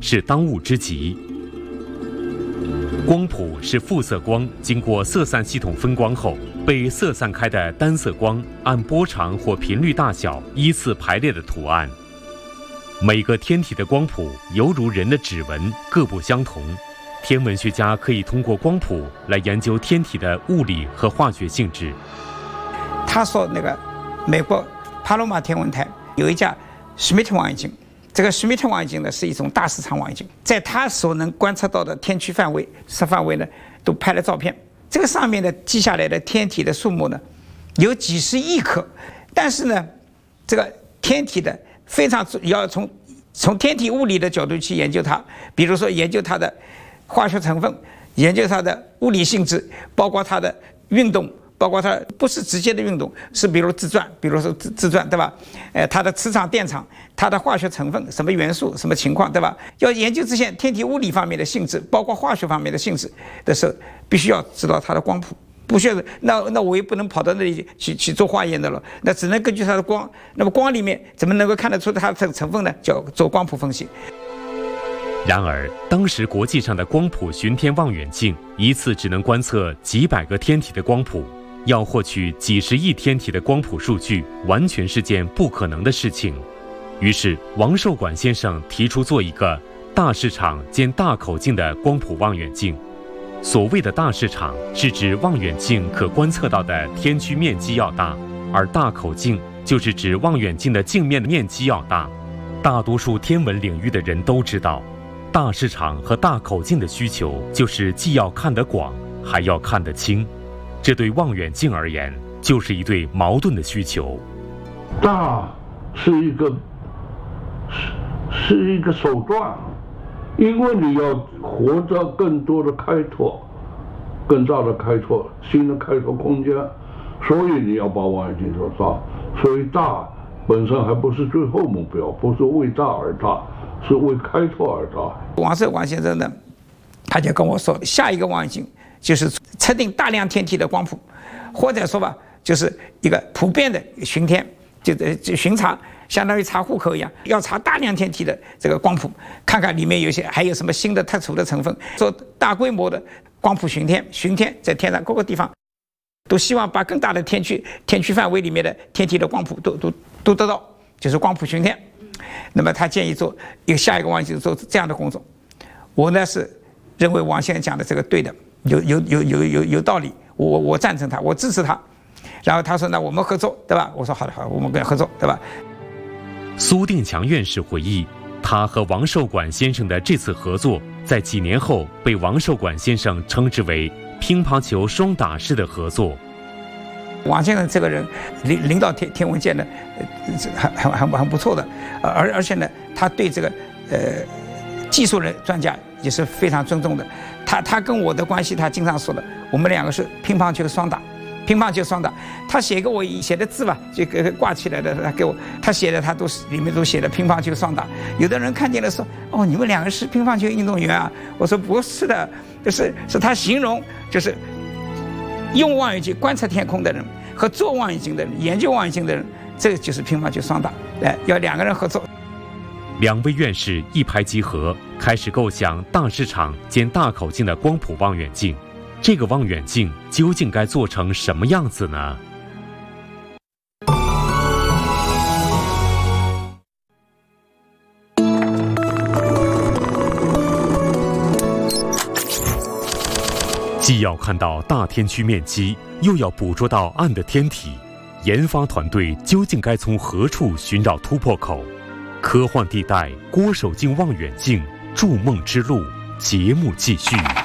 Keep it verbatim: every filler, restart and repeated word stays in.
是当务之急。光谱是辐射光经过色散系统分光后，被色散开的单色光按波长或频率大小依次排列的图案。每个天体的光谱犹如人的指纹，各不相同。天文学家可以通过光谱来研究天体的物理和化学性质。 他说，那个美国帕罗马天文台有一架史密特望远镜。这个史密特望远镜呢是一种大视场望远镜，在它所能观测到的天区范围、视范围呢，都拍了照片。这个上面呢记下来的天体的数目呢，有几十亿颗。但是呢，这个天体的非常要从从天体物理的角度去研究它，比如说研究它的化学成分，研究它的物理性质，包括它的运动。包括它不是直接的运动，是比如自转，比如说自自转，对吧？呃，它的磁场、电场，它的化学成分，什么元素，什么情况，对吧？要研究这些天体物理方面的性质，包括化学方面的性质的时候，必须要知道它的光谱。不需要，那那我也不能跑到那里去去做化验的了，那只能根据它的光。那么光里面怎么能够看得出它的成分呢？叫做光谱分析。 然而，当时国际上的光谱巡天望远镜一次只能观测几百个天体的光谱。要获取几十亿天体的光谱数据，完全是件不可能的事情。于是，王寿管先生提出做一个大视场兼大口径的光谱望远镜。所谓的大视场，是指望远镜可观测到的天区面积要大，而大口径就是指望远镜的镜面的面积要大。大多数天文领域的人都知道，大视场和大口径的需求就是既要看得广，还要看得清。这对望远镜而言，就是一对矛盾的需求。 大是一个是是一个手段，因为你要活着更多的开拓，更大的开拓，新的开拓空间，所以你要把望远镜做大。所以大本身还不是最后目标，不是为大而大，是为开拓而大。 王寿管先生呢，他就跟我说，下一个望远镜就是测定大量天体的光谱，或者说吧，就是一个普遍的巡天，就就巡查，相当于查户口一样，要查大量天体的这个光谱，看看里面有些还有什么新的特殊的成分。做大规模的光谱巡天，巡天在天上各个地方，都希望把更大的天区天区范围里面的天体的光谱都都都得到，就是光谱巡天。那么他建议做一个下一个望远镜做这样的工作，我呢是认为王先生讲的这个对的。有有有有有有道理，我我赞成他，我支持他。然后他说：“那我们合作，对吧？”我说：“好的，好，我们跟合作，对吧？” 苏定强院士回忆，他和王寿管先生的这次合作，在几年后被王寿管先生称之为“乒乓球双打式的合作”。 王先生这个人领领导天天文界呢，很很很很不错的，而而且呢，他对这个呃技术人专家也是非常尊重的。他他跟我的关系，他经常说的，我们两个是乒乓球双打，乒乓球双打。他写给我写的字吧，就给挂起来的，他给我他写的，他都是里面都写的乒乓球双打。有的人看见了说，哦，你们两个是乒乓球运动员啊？我说不是的，就是是他形容，就是用望远镜观测天空的人和做望远镜的人、研究望远镜的人，这个就是乒乓球双打。哎，要两个人合作。 两位院士一拍即合，开始构想大视场兼大口径的光谱望远镜。这个望远镜究竟该做成什么样子呢？既要看到大天区面积，又要捕捉到暗的天体，研发团队究竟该从何处寻找突破口？科幻地带郭守敬望远镜筑梦之路节目继续。